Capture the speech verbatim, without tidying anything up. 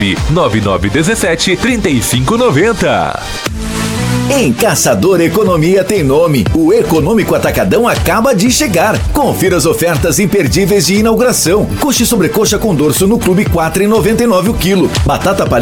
nove nove um sete, três cinco nove zero. Em Caçador Economia tem nome. O Econômico Atacadão acaba de chegar. Confira as ofertas imperdíveis de inauguração. Coxa e sobrecoxa com dorso no Clube quatro reais e noventa e nove o quilo. Batata palha